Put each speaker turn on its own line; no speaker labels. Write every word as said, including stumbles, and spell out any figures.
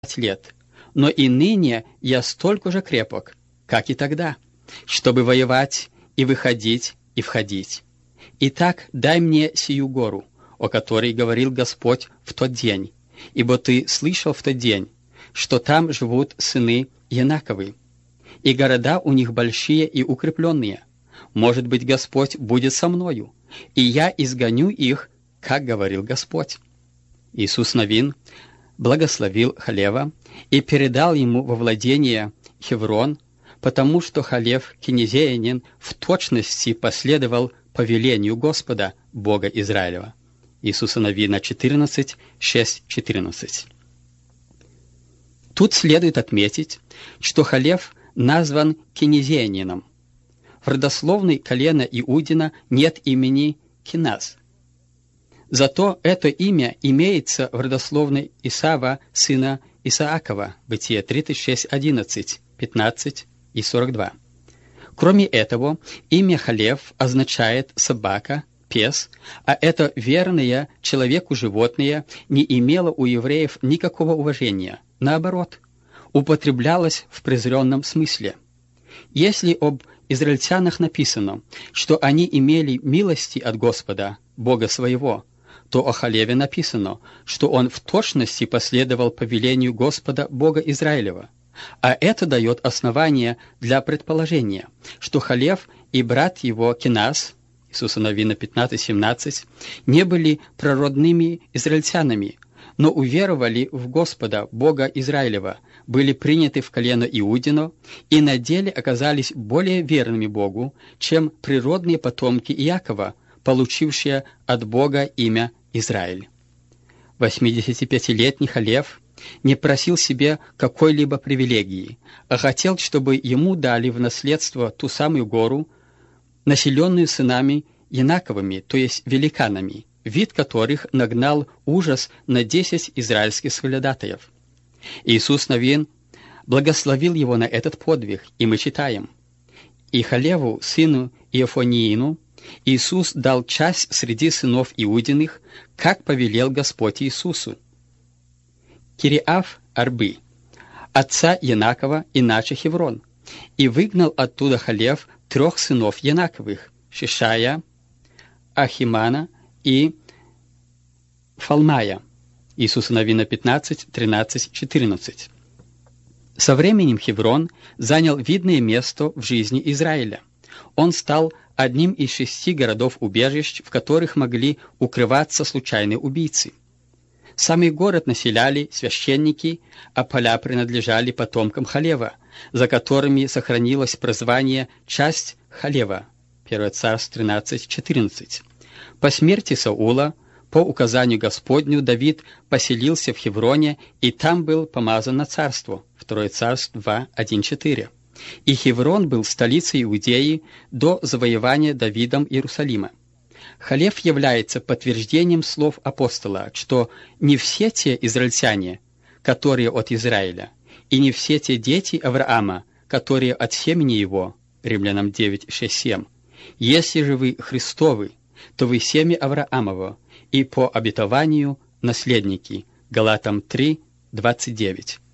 лет, но и ныне я столько же крепок, как и тогда, чтобы воевать и выходить и входить. Итак, дай мне сию гору, о которой говорил Господь в тот день, ибо ты слышал в тот день, что там живут сыны Янаковы, и города у них большие и укрепленные. Может быть, Господь будет со мною, и я изгоню их, как говорил Господь». Иисус Навин благословил Халева и передал ему во владение Хеврон, потому что Халев, кенезеянин, в точности последовал повелению Господа, Бога Израилева. Иисуса Навина четырнадцать, шесть, четырнадцать. Тут следует отметить, что Халев назван кенезеянином. В родословной колена Иудина нет имени Киназ. Зато это имя имеется в родословной Исава, сына Исаакова, Бытие тридцать шесть, одиннадцать, пятнадцать и сорок два. Кроме этого, имя Халев означает «собака», «пес», а это верное человеку животное не имело у евреев никакого уважения. Наоборот, употреблялось в презренном смысле. Если об израильтянах написано, что они имели милости от Господа, Бога своего, то о Халеве написано, что он в точности последовал повелению Господа, Бога Израилева. А это дает основание для предположения, что Халев и брат его Киназ, Иисуса Навина пятнадцать, семнадцать, не были прародными израильтянами, но уверовали в Господа, Бога Израилева, были приняты в колено Иудино и на деле оказались более верными Богу, чем природные потомки Иакова, получившие от Бога имя Израиль. восьмидесятипятилетний Халев не просил себе какой-либо привилегии, а хотел, чтобы ему дали в наследство ту самую гору, населенную сынами Янаковыми, то есть великанами, вид которых нагнал ужас на десять израильских соглядатаев. Иисус Навин благословил его на этот подвиг, и мы читаем: «И Халеву, сыну Иофониину, Иисус дал часть среди сынов Иудиных, как повелел Господь Иисусу. Кириаф Арбы, отца Янакова, иначе Хеврон, и выгнал оттуда Халев трех сынов Янаковых, Шишая, Ахимана и Фалмая». Иисуса Навина пятнадцать, тринадцать, четырнадцать. Со временем Хеврон занял видное место в жизни Израиля. Он стал одним из шести городов-убежищ, в которых могли укрываться случайные убийцы. Самый город населяли священники, а поля принадлежали потомкам Халева, за которыми сохранилось прозвание «часть Халева». первое Царств тринадцать, четырнадцать. По смерти Саула, по указанию Господню, Давид поселился в Хевроне, и там был помазан на царство. второе Царств два, один, четыре. И Хеврон был столицей Иудеи до завоевания Давидом Иерусалима. Халев является подтверждением слов апостола, что не все те израильтяне, которые от Израиля, и не все те дети Авраама, которые от семени его, Римлянам девять, шесть, семь. Если же вы Христовы, то вы семя Авраамово, и по обетованию наследники. Галатам три, двадцать девять.